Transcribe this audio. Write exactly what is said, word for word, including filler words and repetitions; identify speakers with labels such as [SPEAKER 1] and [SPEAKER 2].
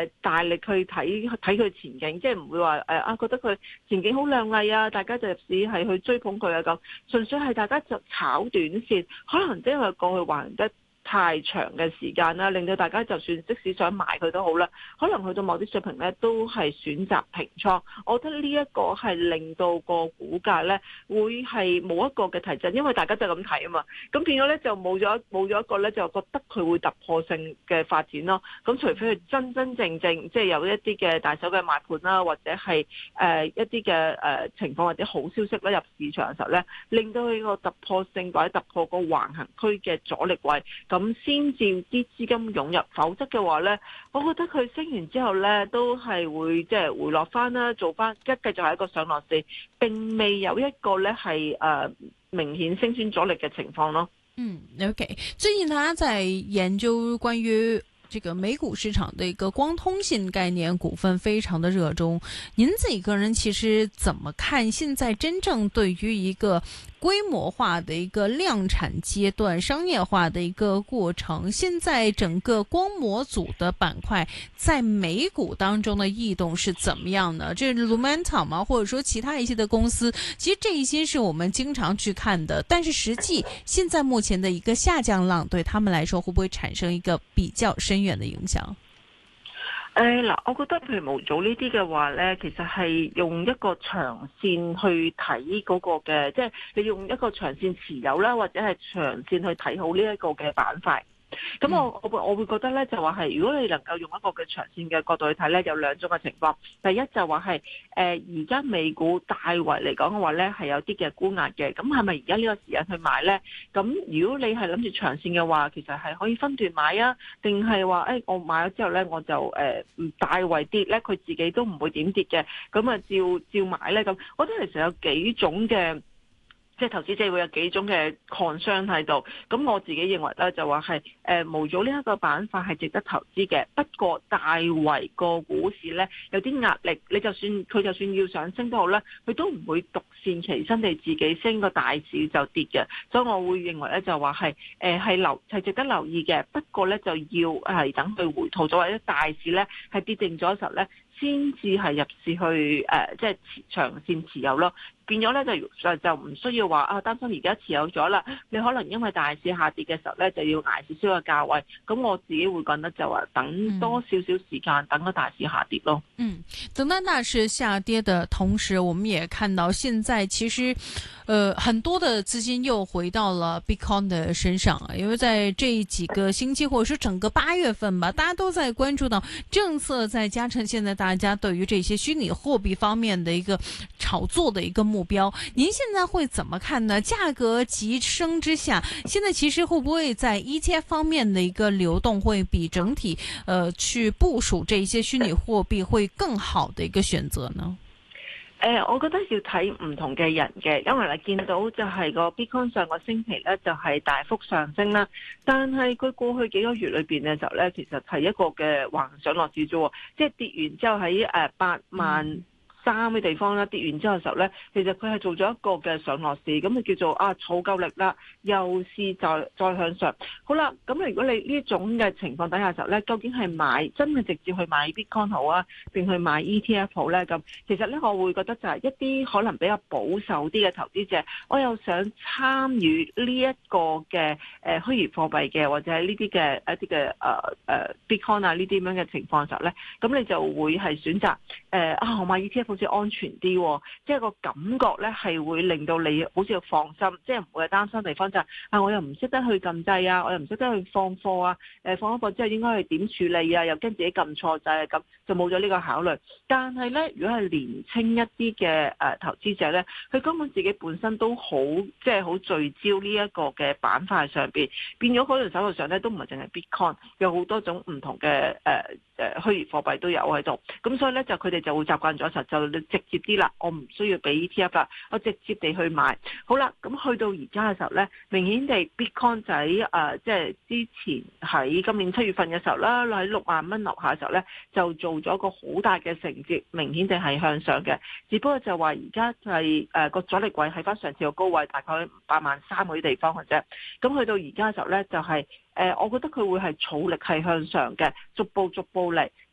[SPEAKER 1] 誒大力去睇睇佢前景，即係唔會話誒啊覺得佢前景好亮麗啊，大家就入市係去追捧佢啊咁，純粹係大家就炒短線，可能因為過去橫得太長嘅時間啦，令到大家就算即使想買佢都好啦，可能去到某啲水平咧都係選擇平倉。我覺得呢一個係令到個股價咧會係冇一個嘅提振，因為大家就咁睇啊嘛，咁變咗咧就冇咗冇咗一個咧就覺得佢會突破性嘅發展咯。咁除非佢真真正正即係有一啲嘅大手嘅賣盤啦，或者係誒、呃、一啲嘅誒情況或者好消息咧入市場嘅時候咧，令到佢個突破性或者突破個橫行區嘅阻力位。咁先至啲資金湧入，否則嘅話呢，我覺得佢升完之後呢，都係會即係回落翻啦，做翻一繼續係一個上落市，並未有一個呢係誒明顯升穿阻力嘅情況咯。
[SPEAKER 2] 嗯 ，OK， 最近大家在研究關於這個美股市場的一個光通信概念股份非常的熱衷，您自己個人其實怎麼看現在真正對於一個規模化的一個量產階段、商業化的一個過程，現在整個光模組的板塊在美股當中的異動是怎麼樣呢？這是 Lumentum 嗎？或者說其他一些的公司，其實這一些是我們經常去看的，但是實際現在目前的一個下降浪對他們來說會不會產生一個比較深遠的影響？
[SPEAKER 1] 誒嗱，我覺得譬如模組呢啲嘅話咧，其實係用一個長線去睇嗰個嘅，即係你用一個長線持有啦，或者係長線去睇好呢一個嘅板塊。咁我我會我會覺得咧，就話係如果你能夠用一個嘅長線嘅角度去睇咧，有兩種嘅情況。第一就話係誒而家美股大圍嚟講嘅話咧，係有啲嘅沽壓嘅。咁係咪而家呢個時間去買咧？咁如果你係諗住長線嘅話，其實係可以分段買啊，定係話誒我買咗之後咧，我就誒唔、呃、大圍跌咧，佢自己都唔會點跌嘅，咁啊照照買咧咁。我覺得其實有幾種嘅。即係投資者會有幾種嘅 concern 喺度，咁我自己認為咧就話係誒模組呢一個板塊係值得投資嘅，不過大圍個股市咧有啲壓力，你就算佢就算要上升都好咧，佢都唔會獨善其身地自己升，個大市就跌嘅，所以我會認為咧就話係誒係留係值得留意嘅，不過咧就要係等佢回吐咗或者大市咧係跌定咗嘅時候咧，先至係入市去誒、呃、即係長線持有咯。變咗咧就就唔需要話啊擔心而家持有咗啦，你可能因為大市下跌嘅時候咧就要捱少少嘅價位，咁我自己會覺得就話等多少少時間、嗯、等個大市下跌咯。
[SPEAKER 2] 嗯，等到大市下跌的同時，我們也看到現在其實，呃很多的資金又回到了 Bitcoin 的身上啊，因為在這幾個星期或者說整個八月份吧，大家都在關注到政策，再加上現在大家對於這些虛擬貨幣方面的一個炒作的一個目標，您現在會怎麼看呢？價格急升之下，現在其實會不會在 E T F 方面的一個流動會比整體，呃，去部署這些虛擬貨幣會更好的一個選擇呢？
[SPEAKER 1] 誒、呃，我覺得要睇唔同嘅人嘅，因為你見到就係個 Bitcoin 上個星期咧就係大幅上升啦，但係佢過去幾個月裏邊嘅時候咧，其實係一個嘅橫上落市啫，即係跌完之後喺誒八萬三嘅地方啦，跌完之後嘅時候咧，其實佢係做咗一個嘅上落市，咁就叫做啊儲夠力啦，又是再再向上。好啦，咁如果你呢種嘅情況底下嘅時候咧，究竟係買真係直接去買 Bitcoin 好啊，定去買 E T F 好咧？咁其實咧，我會覺得就係一啲可能比較保守啲嘅投資者，我又想參與呢一個嘅誒虛擬貨幣嘅，或者係呢啲嘅一啲嘅誒誒 Bitcoin 啊呢啲咁樣嘅情況嘅時候咧，咁你就會係選擇誒、呃、啊我買 E T F。好似安全啲、哦，即係個感覺咧係會令到你好似放心，即係唔會擔心地方就係、是、啊，我又唔識得去撳掣啊，我又唔識得去放貨啊，誒放咗貨之後應該去點處理啊，又跟自己撳錯掣啊，咁就冇咗呢個考慮。但係咧，如果係年青一啲嘅誒投資者咧，佢根本自己本身都好即係好聚焦呢一個嘅板塊上邊，變咗嗰條手頭上咧都唔係淨係 Bitcoin，有好多種唔同嘅誒誒虛擬貨幣都有喺度，咁所以咧就佢哋就會習慣咗實就。直接啲啦，我唔需要俾 E T F 啦，我直接地去買。好啦，咁去到而家嘅時候咧，明顯地 Bitcoin 仔誒、呃，即係之前喺今年七月份嘅時候啦，喺六萬蚊樓下嘅時候咧，就做咗個好大嘅承接，明顯地係向上嘅。只不過就話而家係誒個阻力位喺翻上次個高位，大概八萬三嗰啲地方嘅啫。咁去到而家嘅時候咧，就係、是。誒、呃，我覺得佢會係儲力係向上嘅，逐步逐步嚟，